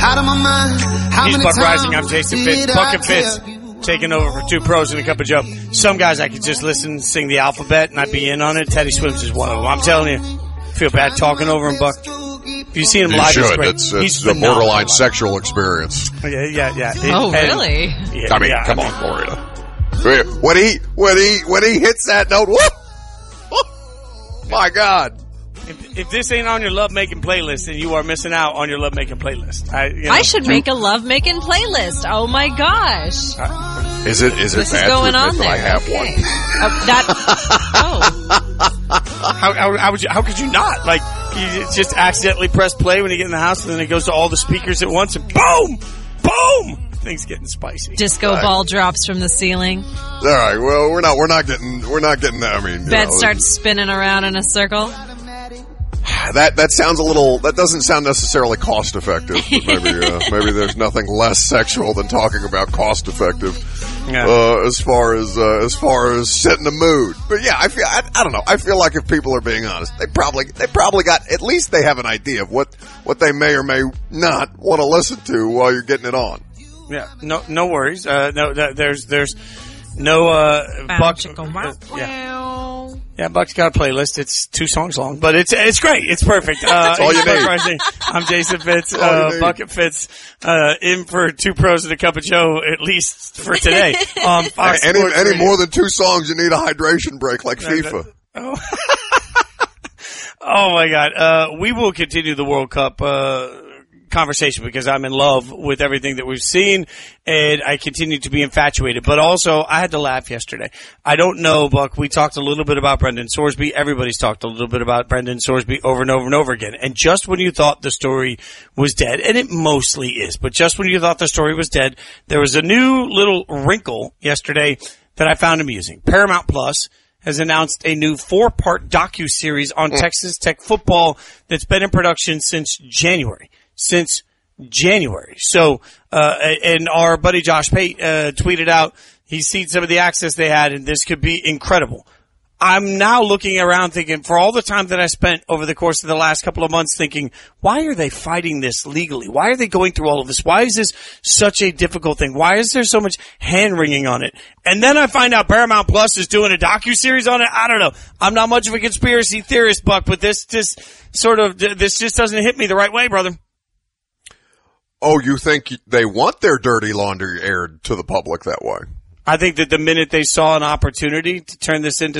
Out of my mind. He's Buck Rising. I'm Jason Fitz. Buck and Fitz taking over for Two Pros and a Cup of Joe. Some guys I could just listen, sing the alphabet, and I'd be in on it. Teddy Swims is one of them. I'm telling you, feel bad talking over him, Buck. If you see him live, you it's should. great. It's a borderline sexual experience. Yeah. Really? Yeah, I mean, come on, Gloria. When he hits that note, whoop, my God. If this ain't on your love-making playlist, then you are missing out on your love-making playlist. I should make a love-making playlist. Oh, my gosh. Is it This is bad going to on admit there. that I have Okay. one? How could you not? Like, you just accidentally press play when you get in the house, and then it goes to all the speakers at once, and boom! Boom! Things getting spicy. Disco ball drops from the ceiling. All right. Well, we're not getting that. I mean, Bed starts spinning around in a circle. That sounds a little. That doesn't sound necessarily cost effective. Maybe there's nothing less sexual than talking about cost effective. Yeah. As far as setting the mood. But yeah, I don't know. I feel like if people are being honest, they probably got, at least they have an idea of what they may or may not want to listen to while you're getting it on. Yeah. No worries. There's no Buck. Yeah, Buck's got a playlist. It's 2 songs long, but it's great. It's perfect. That's all you need. I'm Jason Fitz. Bucket Fitz in for Two Pros and a Cup of Joe, at least for today. Fox any more than 2 songs, you need a hydration break like FIFA. Oh my God. We will continue the World Cup conversation because I'm in love with everything that we've seen and I continue to be infatuated. But also, I had to laugh yesterday. I don't know, Buck, we talked a little bit about Brendan Sorsby. Everybody's talked a little bit about Brendan Sorsby over and over and over again. And just when you thought the story was dead, and it mostly is, but just when you thought the story was dead, there was a new little wrinkle yesterday that I found amusing. Paramount Plus has announced a new 4-part docuseries on Texas Tech football that's been in production since January. So, and our buddy Josh Pate, tweeted out, he's seen some of the access they had and this could be incredible. I'm now looking around thinking, for all the time that I spent over the course of the last couple of months thinking, why are they fighting this legally? Why are they going through all of this? Why is this such a difficult thing? Why is there so much hand-wringing on it? And then I find out Paramount Plus is doing a docuseries on it. I don't know. I'm not much of a conspiracy theorist, Buck, but this just doesn't hit me the right way, brother. Oh, you think they want their dirty laundry aired to the public that way? I think that the minute they saw an opportunity to turn this into